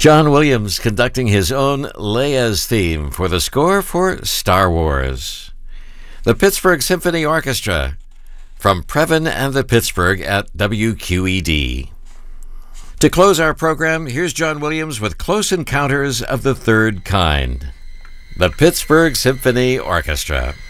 John Williams conducting his own Leia's theme for the score for Star Wars. The Pittsburgh Symphony Orchestra from Previn and the Pittsburgh at WQED. To close our program, here's John Williams with Close Encounters of the Third Kind. The Pittsburgh Symphony Orchestra.